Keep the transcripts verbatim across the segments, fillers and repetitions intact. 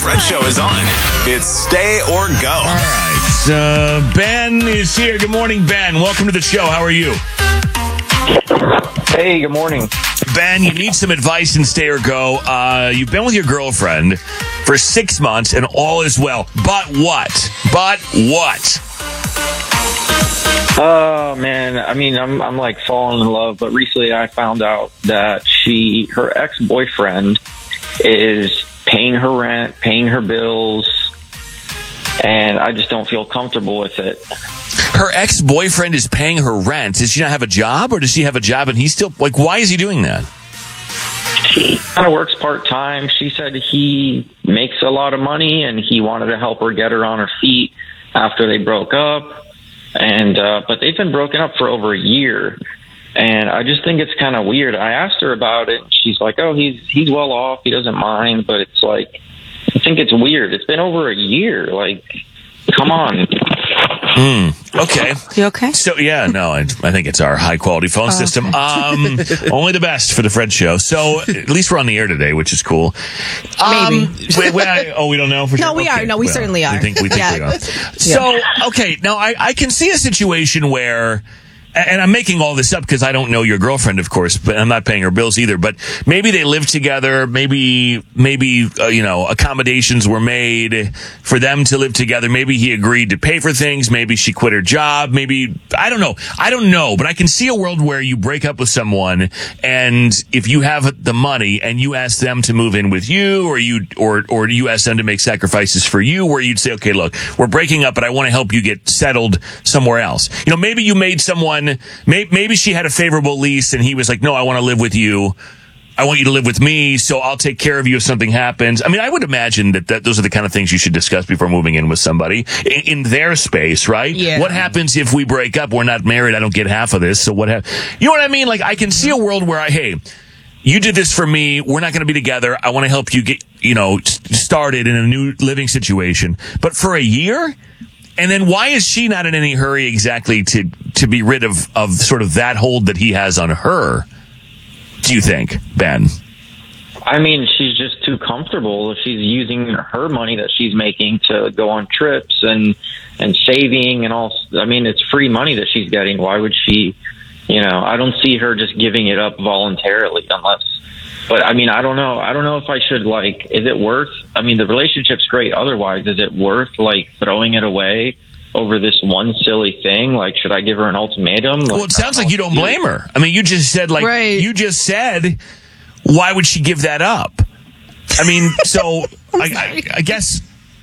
Fred Show is on. It's Stay or Go. All right. Uh, Ben is here. Good morning, Ben. Welcome to the show. How are you? Hey, good morning. Ben, you need some advice in Stay or Go. Uh, you've been with your girlfriend for six months and all is well. But what? But what? Oh, man. I mean, I'm I'm like falling in love, but recently I found out that she, her ex-boyfriend is paying her rent, paying her bills, and I just don't feel comfortable with it. Her ex-boyfriend is paying her rent. Does she not have a job, or does she have a job and he's still, like, why is he doing that? He kind of works part-time. She said he makes a lot of money, and he wanted to help her get her on her feet after they broke up. And uh, but they've been broken up for over a year, and I just think it's kind of weird. I asked her about it, and she's like, oh, he's he's well off. He doesn't mind, but it's like, I think it's weird. It's been over a year. Like, come on. Mm, okay. You okay? So, yeah, no, I, I think it's our high-quality phone oh, system. Okay. Um, only the best for the Fred Show. So, at least we're on the air today, which is cool. Um, Maybe. Wait, wait, I, oh, we don't know for sure? No, we okay. are. No, we well, certainly are. We think we, think yeah. we are. So, okay, now I, I can see a situation where... And I'm making all this up because I don't know your girlfriend, of course, but I'm not paying her bills either. But maybe they live together. Maybe, maybe, uh, you know, accommodations were made for them to live together. Maybe he agreed to pay for things. Maybe she quit her job. Maybe, I don't know. I don't know. But I can see a world where you break up with someone, and if you have the money and you ask them to move in with you, or you, or, or you ask them to make sacrifices for you, where you'd say, okay, look, we're breaking up, but I want to help you get settled somewhere else. You know, maybe you made someone, maybe she had a favorable lease and he was like, no, I want to live with you. I want you to live with me, so I'll take care of you if something happens. I mean, I would imagine that, that those are the kind of things you should discuss before moving in with somebody in, in their space, right? Yeah. What happens if we break up? We're not married. I don't get half of this. So what? Ha- you know what I mean? Like, I can see a world where I, hey, you did this for me. We're not going to be together. I want to help you get, you know, started in a new living situation. But for a year? And then why is she not in any hurry exactly to, to be rid of, of sort of that hold that he has on her, do you think, Ben? I mean, she's just too comfortable. She's using her money that she's making to go on trips and, and saving and all. I mean, it's free money that she's getting. Why would she, you know, I don't see her just giving it up voluntarily unless, but I mean, I don't know. I don't know if I should, like, is it worth, I mean, the relationship's great otherwise. Is it worth, like, throwing it away over this one silly thing? Like, should I give her an ultimatum? Like, well, it sounds like you don't blame her. I mean, you just said, like, right. you just said, why would she give that up? I mean, so I, I, I guess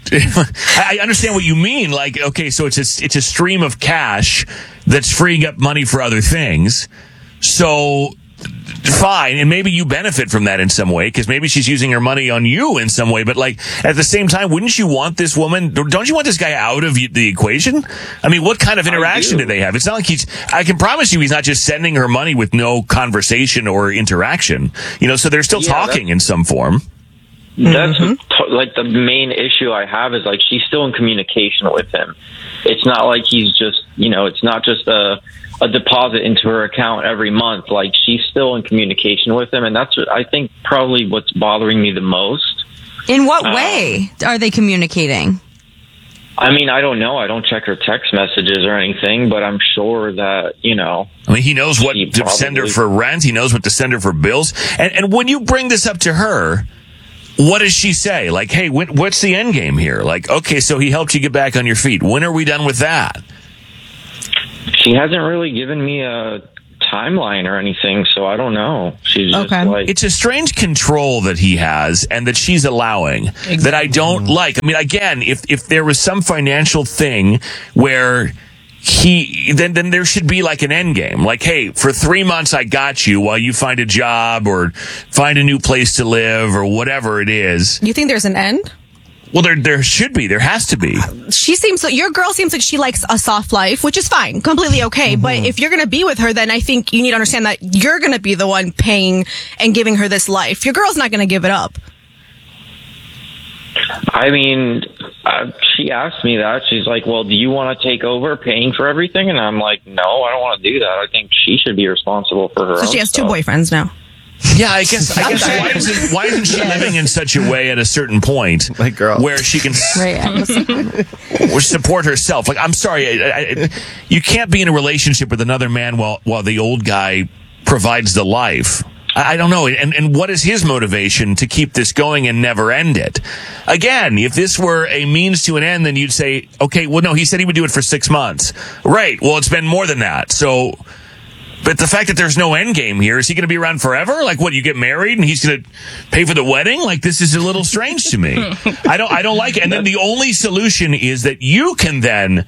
I understand what you mean. Like, okay, so it's a, it's a stream of cash that's freeing up money for other things. So fine, and maybe you benefit from that in some way, because maybe she's using her money on you in some way, but like at the same time, wouldn't you want this woman, don't you want this guy out of the equation? I mean, what kind of interaction do. do they have? It's not like he's, I can promise you he's not just sending her money with no conversation or interaction, you know, so they're still yeah, talking in some form. That's Mm-hmm. t- like the main issue I have is, like, she's still in communication with him. It's not like he's just, you know, it's not just a, a deposit into her account every month. Like, she's still in communication with him, and that's what I think probably what's bothering me the most. In what Um, way are they communicating? I mean, I don't know. I don't check her text messages or anything, but I'm sure that, you know. I mean, he knows what He to send her probably- for rent. He knows what to send her for bills. And, and when you bring this up to her, what does she say? Like, hey, when, what's the end game here? Like, okay, so he helped you get back on your feet. When are we done with that? She hasn't really given me a timeline or anything, so I don't know. She's just Okay. like... It's a strange control that he has and that she's allowing that I don't like. I mean, again, if if there was some financial thing where he, then then there should be like an end game. Like, hey, for three months I got you while you find a job or find a new place to live or whatever it is. You think there's an end? Well, there there should be. There has to be. She seems like, your girl seems like she likes a soft life, which is fine, completely okay. Mm-hmm. But if you're going to be with her, then I think you need to understand that you're going to be the one paying and giving her this life. Your girl's not going to give it up. I mean, uh, she asked me that. She's like, well, do you want to take over paying for everything? And I'm like, no, I don't want to do that. I think she should be responsible for her So own she has two stuff. boyfriends now. Yeah, I guess. I guess why isn't why isn't she living in such a way at a certain point, Like, girl. where she can Right. or support herself? Like, I'm sorry, I, I, you can't be in a relationship with another man while while the old guy provides the life. I, I don't know. And and what is his motivation to keep this going and never end it? Again, if this were a means to an end, then you'd say, okay, well, no, he said he would do it for six months. Right. Well, it's been more than that. So. But the fact that there's no end game here, is he going to be around forever? Like, what, you get married and he's going to pay for the wedding? Like, this is a little strange to me. I don't, I don't like it. And then the only solution is that you can then,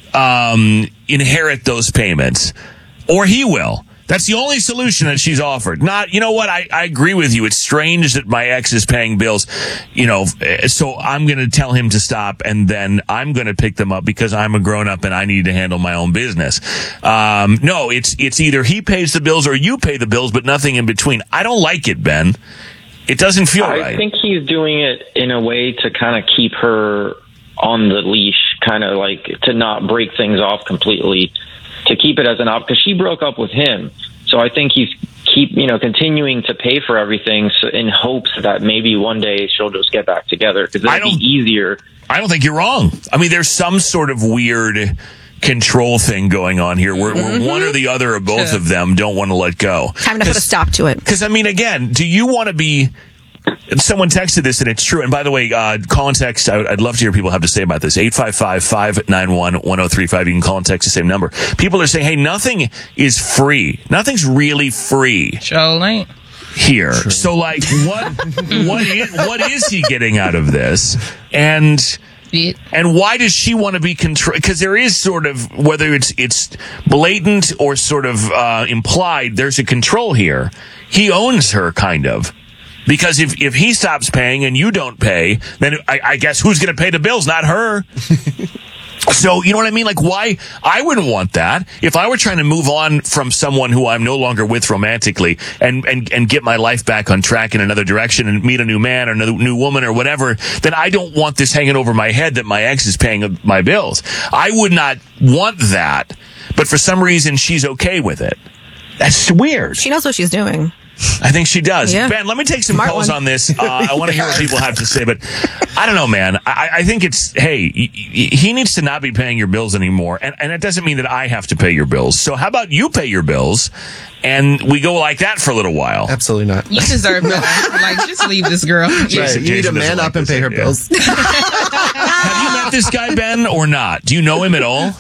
um, inherit those payments, or he will. That's the only solution that she's offered. Not, you know what, I, I agree with you. It's strange that my ex is paying bills, you know, so I'm going to tell him to stop, and then I'm going to pick them up because I'm a grown up and I need to handle my own business. Um, no, it's, it's either he pays the bills or you pay the bills, but nothing in between. I don't like it, Ben. It doesn't feel I right. think he's doing it in a way to kind of keep her on the leash, kind of like to not break things off completely, to keep it as an op, because she broke up with him. So I think he's keep you know continuing to pay for everything, so in hopes that maybe one day she'll just get back together, because I it'll don't- be easier. I don't think you're wrong. I mean, there's some sort of weird control thing going on here where, where one or the other or both of them don't want to let go. Time to put a stop to it. Because, I mean, again, do you want to be... Someone texted this, and it's true. And by the way, uh, call and text. I, I'd love to hear what people have to say about this. eight five five, five nine one, one oh three five. You can call and text the same number. People are saying, hey, nothing is free. Nothing's really free Show ain't. here. So, like, what, what, is, what is he getting out of this? And... It. And why does she want to be control? Because there is sort of, whether it's it's blatant or sort of uh, implied, there's a control here. He owns her, kind of. Because if, if he stops paying and you don't pay, then I, I guess who's going to pay the bills? Not her. So, you know what I mean? Like, why? I wouldn't want that. If I were trying to move on from someone who I'm no longer with romantically and, and, and get my life back on track in another direction and meet a new man or another new woman or whatever, then I don't want this hanging over my head that my ex is paying my bills. I would not want that. But for some reason, she's okay with it. That's weird. She knows what she's doing. I think she does. Yeah. Ben, let me take some Smart calls one. on this. Uh, I want to hear what people have to say, but I don't know, man. I, I think it's, hey, y- y- he needs to not be paying your bills anymore. And, and it doesn't mean that I have to pay your bills. So how about you pay your bills and we go like that for a little while? Absolutely not. You deserve better. Like, just leave this girl. Right. Jason- You need to Jason doesn't man like up and this pay her idea. bills. Have you met this guy, Ben, or not? Do you know him at all?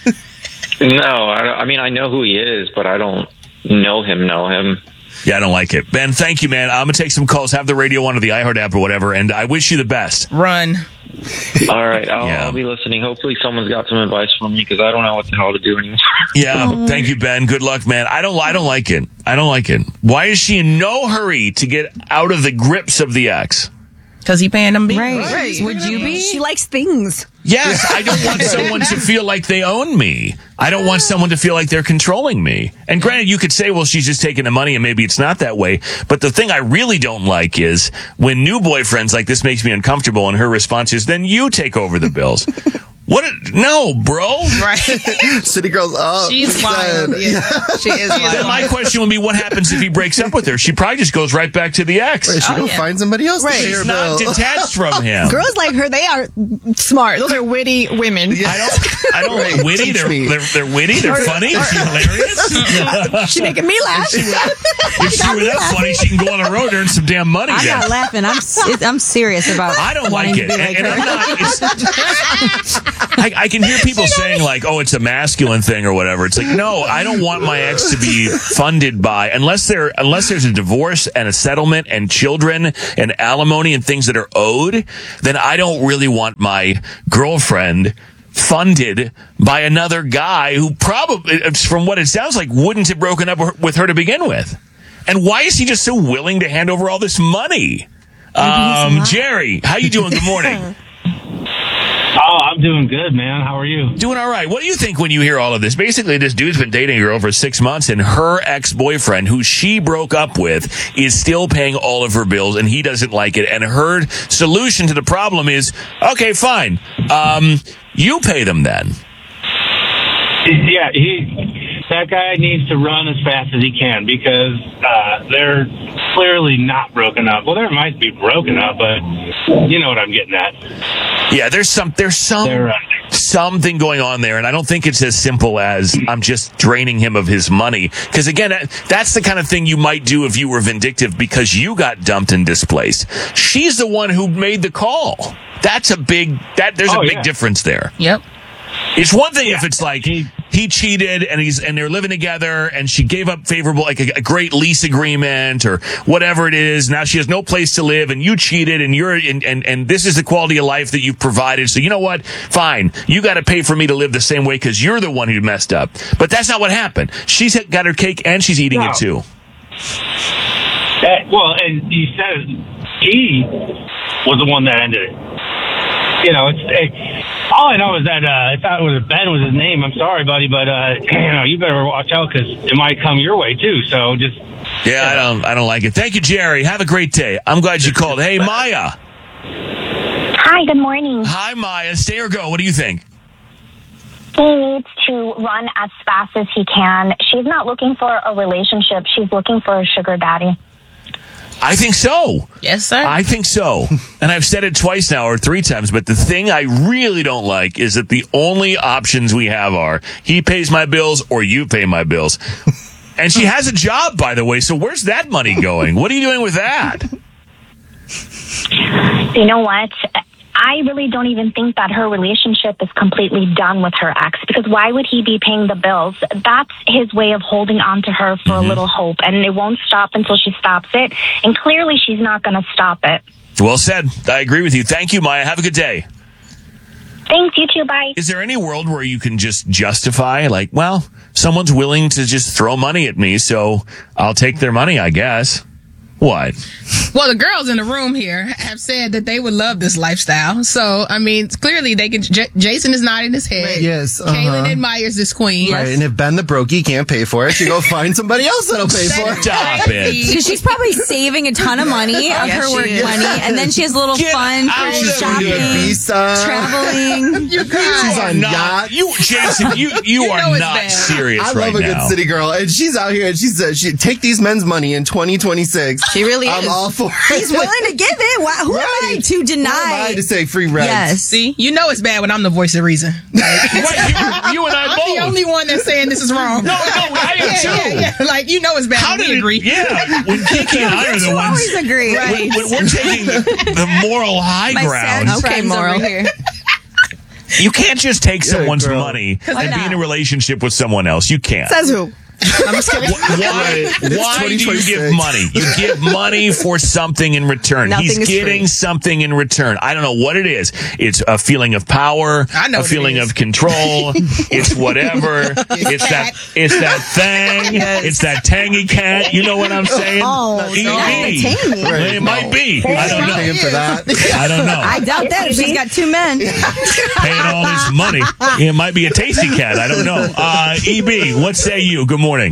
No, I, don't- I mean I know who he is, but I don't know him. Know him. Yeah, I don't like it. Ben, thank you, man. I'm going to take some calls. Have the radio on or the iHeart app or whatever, and I wish you the best. Run. All right, I'll, Yeah. I'll be listening. Hopefully, someone's got some advice for me, because I don't know what the hell to do anymore. Yeah, thank you, Ben. Good luck, man. I don't I don't like it. I don't like it. Why is she in no hurry to get out of the grips of the ex? Because he paying them bills. Right. Would you be? She likes things. Yes, I don't want someone to feel like they own me. I don't want someone to feel like they're controlling me. And granted, you could say, well, she's just taking the money and maybe it's not that way. But the thing I really don't like is when new boyfriends like this makes me uncomfortable and her response is, then you take over the bills. What? A, no, bro. Right. City girls up. She's wild. Said- Yeah. She is Then wild. my question would be, what happens if he breaks up with her? She probably just goes right back to the ex. Wait, she Oh, go yeah. find somebody else Right. to pay her She's not bill. detached from him. Girls like her, they are smart. Those are witty women. I don't. I don't Right, witty. teach They're, me. they're they're witty. They're funny. They're hilarious. She's making me laugh. If she were that funny, she can go on the road and earn some damn money. I'm then. not laughing. I'm s- I'm serious about. I don't wanting like to it, be and, like and her. I'm not. It's, I, I can hear people saying like, "Oh, it's a masculine thing" or whatever. It's like, no, I don't want my ex to be funded by unless there unless there's a divorce and a settlement and children and alimony and things that are owed. Then I don't really want my girlfriend funded by another guy who probably, from what it sounds like, wouldn't have broken up with her to begin with. And why is he just so willing to hand over all this money? Um, Jerry, how you doing? Good morning. Oh, I'm doing good, man. How are you? Doing all right. What do you think when you hear all of this? Basically, this dude's been dating a girl for six months, and her ex-boyfriend, who she broke up with, is still paying all of her bills, and he doesn't like it. And her solution to the problem is, okay, fine. Um, you pay them then. Yeah, he. that guy needs to run as fast as he can because uh, they're clearly not broken up. Well, they might be broken up, but you know what I'm getting at. Yeah, there's some there's some They're, uh, something going on there, and I don't think it's as simple as I'm just draining him of his money. Because again, that's the kind of thing you might do if you were vindictive because you got dumped and displaced. She's the one who made the call. That's a big that. There's Oh, a big yeah. difference there. Yep. It's one thing if it's like he, he cheated and he's and they're living together and she gave up favorable like a, a great lease agreement or whatever it is. Now she has no place to live and you cheated and you're and and, and this is the quality of life that you've provided. So you know what? Fine, you got to pay for me to live the same way because you're the one who messed up. But that's not what happened. She's got her cake and she's eating No. it too. That, well, and you said he was the one that ended it. You know, it's it, all I know is that uh, if that was Ben was his name, I'm sorry, buddy, but uh, you know, you better watch out because it might come your way too. So just Yeah, I don't I don't like it. Thank you, Jerry. Have a great day. I'm glad you called. Hey, Maya. Hi, good morning. Hi, Maya. Stay or go. What do you think? He needs to run as fast as he can. She's not looking for a relationship. She's looking for a sugar daddy. I think so. Yes, sir. I think so. And I've said it twice now or three times, but the thing I really don't like is that the only options we have are he pays my bills or you pay my bills. And she has a job, by the way, so where's that money going? What are you doing with that? You know what? I really don't even think that her relationship is completely done with her ex because why would he be paying the bills? That's his way of holding on to her for Mm-hmm. a little hope, and it won't stop until she stops it. And clearly she's not going to stop it. Well said. I agree with you. Thank you, Maya. Have a good day. Thanks, you too. Bye. Is there any world where you can just justify, like, well, someone's willing to just throw money at me, so I'll take their money, I guess? What? Well, the girls in the room here have said that they would love this lifestyle. So, I mean, clearly they can. J- Jason is nodding his head. Yes, uh-huh. Kaylin admires this queen. Right, and if Ben the brokey can't pay for it, you go find somebody else that'll pay for it. Stop it. Because she's probably saving a ton of money of Yes, her she work is. money, and then she has a little Get fun out for of shopping, here. Ibiza. traveling. You guys. She's on Not- yachts. You, Jason, you, you, You are know it's not bad. serious I right love a now. good city girl, and she's out here and she says, she, "Take these men's money in twenty twenty-six." She really I'm is. all for it. He's willing to give it. Why, who am I Right. to Who am deny? I to say free rent? Yes. See, you know it's bad when I'm the voice of reason. Wait, you, you and I I'm both. the only one that's saying this is wrong. No, no, I am yeah, too. yeah, yeah. Like, you know it's bad How when did we it, agree. Yeah, when Kiki and I are the You ones. always agree. When, when we're taking the, the moral high My ground. sad Okay, friends moral. over here. You can't just take someone's girl. money Why and be not? in a relationship with someone else. You can't. Says who? I'm just kidding. Why, It's why do you twenty give twenty-six. money? You give money for something in return. Nothing He's is getting free. something in return. I don't know what it is. It's a feeling of power, I know a what it feeling is. of control. It's whatever. It's that it's that thing. It's that tangy cat. You know what I'm saying? Oh, E not B. the tangy. Right, It might no. be. I don't Paying know. for that. I don't know. I doubt that if she's got two men. Paying all this money. It might be a tasty cat. I don't know. Uh, E B, what say you? Good morning.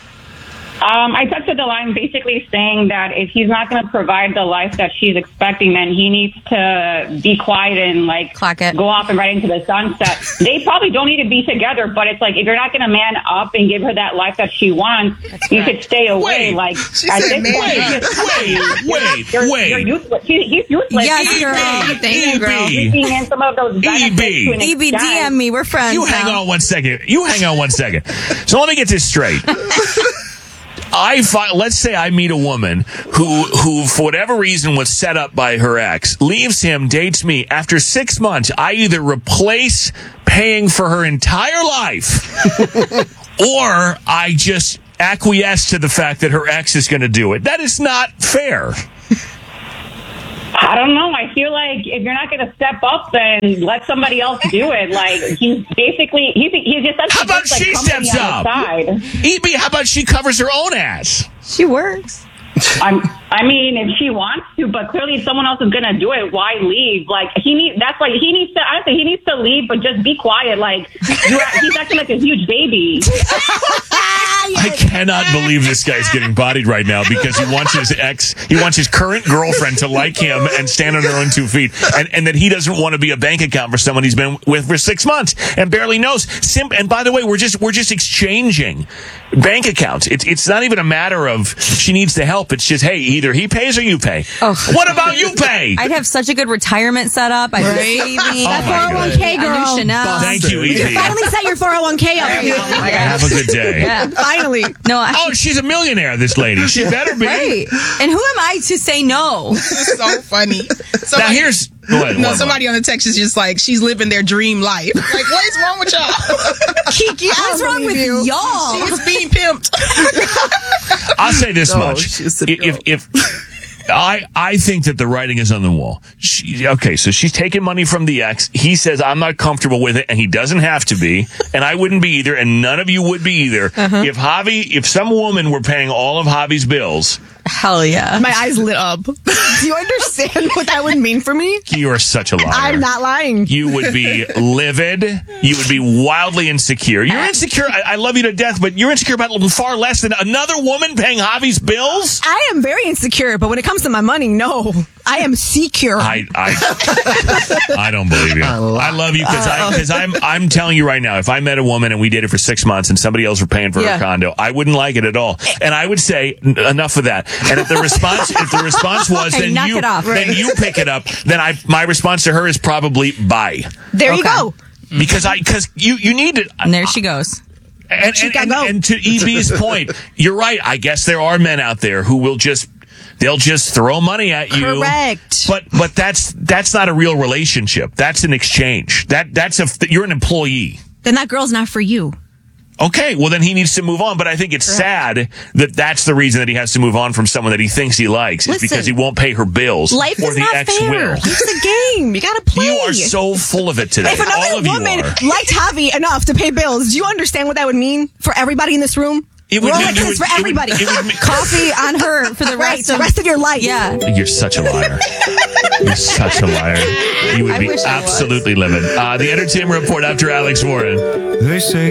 Um, I texted the line basically saying that if he's not going to provide the life that she's expecting, then he needs to be quiet and like Clock it. go off and right into the sunset. They probably don't need to be together, but it's like if you're not going to man up and give her that life that she wants, you should stay away. Wait. Like She at said this man point, up. it's just- Wait, wait, you're, wait. You're useless. He, he's useless. Yes, He's girl. Thank you, girl. E B. seeing in some of those benefits E B. to an E B, D extent. M me. We're friends. You hang now. on one second. You hang on one second. So let me get this straight. I find, let's say I meet a woman who, who for whatever reason was set up by her ex, leaves him, dates me. After six months, I either replace paying for her entire life, or I just acquiesce to the fact that her ex is going to do it. That is not fair. I don't know. I feel like if you're not going to step up, then let somebody else do it. Like he's basically he's he's just such How a about good, like, she company steps on the up? side. E B, how about she covers her own ass? She works. I'm, I mean, if she wants to, but clearly if someone else is going to do it, why leave? Like he need that's like he needs to. Honestly, he needs to leave, but just be quiet. Like you're, he's acting like a huge baby. I cannot believe this guy's getting bodied right now because he wants his ex, he wants his current girlfriend to like him and stand on her own two feet, and, and that he doesn't want to be a bank account for someone he's been with for six months and barely knows. Sim- and by the way, we're just we're just exchanging bank accounts. It's it's not even a matter of she needs the help. It's just, hey, either he pays or you pay. Oh. What about you pay? I'd have such a good retirement set up. I'd Right? be saving. Oh That my four oh one k, A new girl. Chanel. Thank you, You Evie. finally set your four oh one k up. Have a good day. Yeah. Finally. No, I, Oh, she's a millionaire, this lady. She better be. right. And who am I to say no? It's so funny. Now, Somebody, here's... Go ahead, no, one somebody on the text is just like, she's living their dream life. Like, what is wrong with y'all? Kiki, what's wrong with you? y'all? She is being pimped. I'll say this Oh, much. she's a If, if I I think that the writing is on the wall. She, okay, so she's taking money from the ex. He says, I'm not comfortable with it, and he doesn't have to be, and I wouldn't be either, and none of you would be either. Uh-huh. If Javi, if some woman were paying all of Javi's bills, Hell yeah. My eyes lit up. Do you understand what that would mean for me? you are such a liar. I'm not lying. You would be livid. You would be wildly insecure. You're insecure. I, I love you to death, but you're insecure about far less than another woman paying Javi's bills? I am very insecure, but when it comes to my money, no. I am secure. I I, I don't believe you. I love you because I because I'm I'm telling you right now, if I met a woman and we dated for six months and somebody else were paying for Yeah. her condo, I wouldn't like it at all. And I would say "N- enough of that. And if the response if the response was Okay, then knock you it off. then you pick it up, then I my response to her is probably bye. there you Okay. go. Because I because you you need it. And there she goes. And, and, and, go. and to E B's point, you're right. I guess there are men out there who will just they'll just throw money at you. Correct. But but that's that's not a real relationship. That's an exchange. That that's a you're an employee. Then that girl's not for you. Okay, well then he needs to move on. But I think it's sad that that's the reason that he has to move on from someone that he thinks he likes is Listen, because he won't pay her bills. Life or is the not ex fair. will. It's a game. You gotta play. You are so full of it today. If another All of woman you are. liked Javi enough to pay bills, do you understand what that would mean for everybody in this room? It would mean- Rolex it is would- for it would- everybody. it would mean- Coffee on her for the rest rest, the of- rest of your life. Yeah. You're such a liar. You're such a liar. You would I be wish I was. absolutely livid. Uh, the Entertainment Report after Alex Warren. They say